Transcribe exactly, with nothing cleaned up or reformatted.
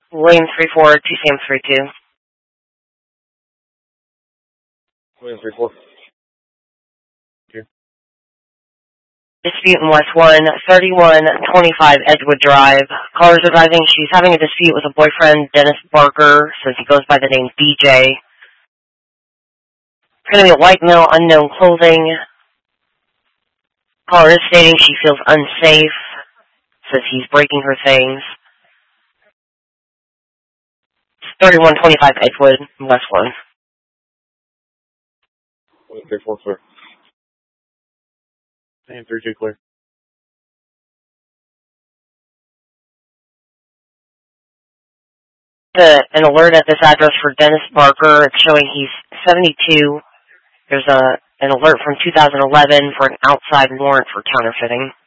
William three four, T C M three two. William three four. Here. Dispute in West one, thirty-one twenty-five Edgewood Drive. Caller's advising she's having a dispute with a boyfriend, Dennis Barker, says he goes by the name D J. It's going to be a white male, unknown clothing. Caller is stating she feels unsafe, says he's breaking her things. It's thirty-one twenty-five Edgewood, West one. William three four clear. William three two clear. The, an alert at this address for Dennis Barker. It's showing he's seventy-two. There's a an alert from two thousand eleven for an outside warrant for counterfeiting.